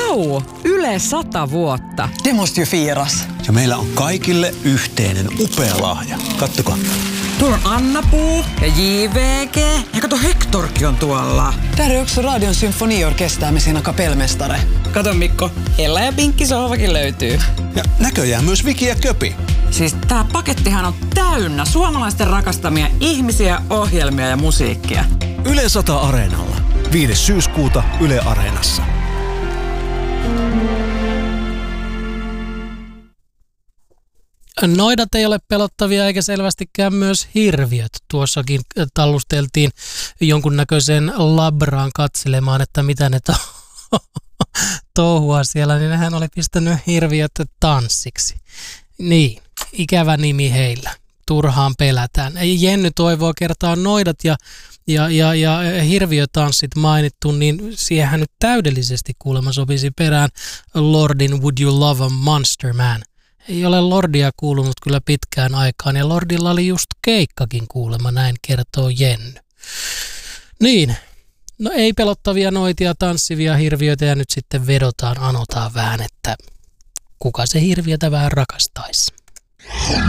Vau! Yle 100 vuotta. Det måste ju firas. Ja meillä on kaikille yhteinen upea lahja. Kattokaa. Tuolla on Anna-Puu ja JVG. Ja kato, Hectorkin on tuolla. Där är också Radion symfoniorkester med sina kapellmästare. Kato Mikko, Hella ja Pinkki sohvakin löytyy. Ja näköjään myös Viki ja Köpi. Siis tää pakettihan on täynnä suomalaisten rakastamia ihmisiä, ohjelmia ja musiikkia. Yle 100 Areenalla. 5. syyskuuta Yle Areenassa. Noidat ei ole pelottavia eikä selvästikään myös hirviöt. Tuossakin tallusteltiin jonkunnäköiseen labraan katselemaan, että mitä ne touhua siellä, niin hän oli pistänyt hirviöt tanssiksi. Niin, ikävä nimi heillä. Turhaan pelätään. Jenny toivoo kertaa noidat ja hirviötanssit mainittu, niin siihen nyt täydellisesti kuulemma sopisi perään Lordin Would You Love a Monster Man. Ei ole Lordia kuulunut kyllä pitkään aikaan, ja Lordilla oli just keikkakin kuulemma, näin kertoo Jenny. Niin, no ei pelottavia noitia, tanssivia hirviöitä, ja nyt sitten anotaan vähän, että kuka se hirviötä vähän rakastaisi.